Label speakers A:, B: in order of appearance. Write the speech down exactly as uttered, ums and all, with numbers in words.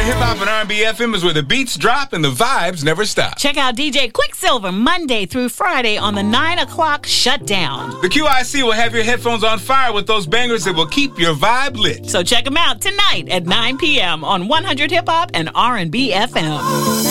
A: Hip Hop and R and B F M is where the beats drop and the vibes never stop.
B: Check out D J Quicksilver Monday through Friday on the nine o'clock shutdown.
A: The Q I C will have your headphones on fire with those bangers that will keep your vibe lit.
B: So check them out tonight at nine p.m. on one hundred Hip Hop and R and B F M.